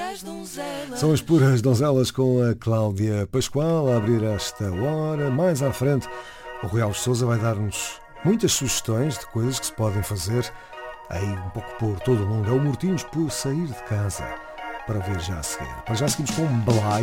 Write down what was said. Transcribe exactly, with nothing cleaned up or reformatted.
São as puras donzelas com a Cláudia Pascoal a abrir esta hora. Mais à frente, o Rui Alves Sousa vai dar-nos muitas sugestões de coisas que se podem fazer aí um pouco por todo o mundo. É o Mortinhos por sair de casa, para ver já a seguir. Para já seguimos com Blay.